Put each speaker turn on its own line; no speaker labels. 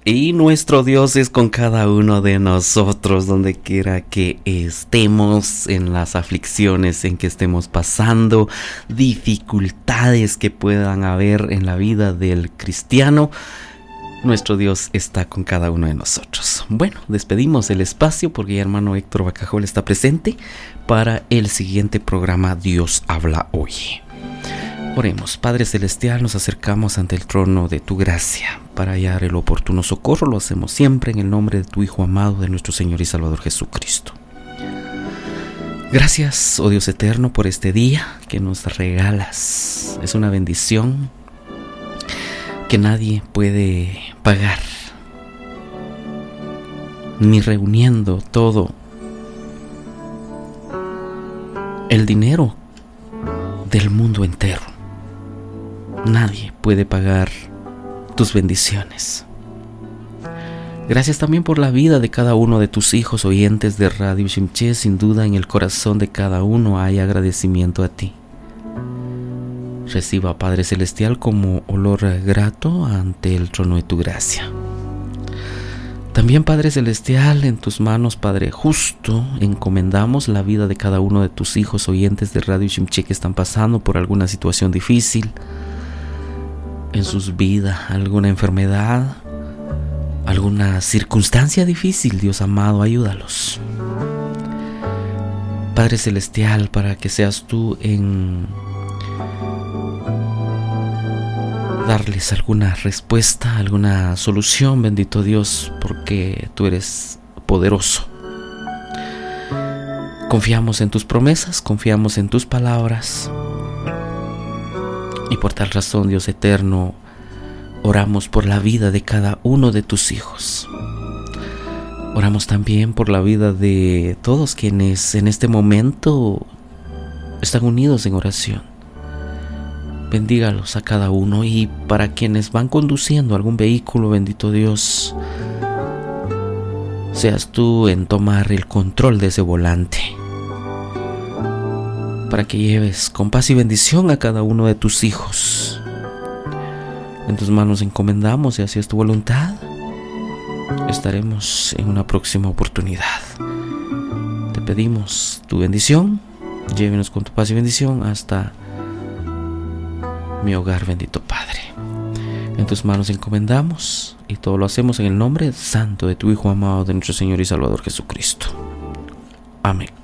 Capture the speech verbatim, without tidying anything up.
Y nuestro Dios es con cada uno de nosotros, donde quiera que estemos, en las aflicciones en que estemos pasando, dificultades que puedan haber en la vida del cristiano. Nuestro Dios está con cada uno de nosotros. Bueno, despedimos el espacio porque ya hermano Héctor Bacajol está presente para el siguiente programa Dios habla hoy. Oremos. Padre Celestial, nos acercamos ante el trono de tu gracia para hallar el oportuno socorro. Lo hacemos siempre en el nombre de tu Hijo amado, de nuestro Señor y Salvador Jesucristo. Gracias, oh Dios eterno, por este día que nos regalas. Es una bendición que nadie puede pagar, ni reuniendo todo el dinero del mundo entero. Nadie puede pagar tus bendiciones. Gracias también por la vida de cada uno de tus hijos oyentes de Radio Shimché. Sin duda en el corazón de cada uno hay agradecimiento a ti. Reciba, Padre Celestial, como olor grato ante el trono de tu gracia. También, Padre Celestial, en tus manos, Padre justo, encomendamos la vida de cada uno de tus hijos oyentes de Radio Shimché que están pasando por alguna situación difícil en sus vidas, alguna enfermedad, alguna circunstancia difícil. Dios amado, ayúdalos. Padre Celestial, para que seas tú en darles alguna respuesta, alguna solución, bendito Dios, porque tú eres poderoso. Confiamos en tus promesas, confiamos en tus palabras. Y por tal razón, Dios eterno, oramos por la vida de cada uno de tus hijos. Oramos también por la vida de todos quienes en este momento están unidos en oración. Bendígalos a cada uno, y para quienes van conduciendo algún vehículo, bendito Dios, seas tú en tomar el control de ese volante, para que lleves con paz y bendición a cada uno de tus hijos. En tus manos encomendamos, y así es tu voluntad. Estaremos en una próxima oportunidad. Te pedimos tu bendición. Llévenos con tu paz y bendición hasta mi hogar, bendito Padre. En tus manos encomendamos, y todo lo hacemos en el nombre santo de tu Hijo amado, de nuestro Señor y Salvador Jesucristo. Amén.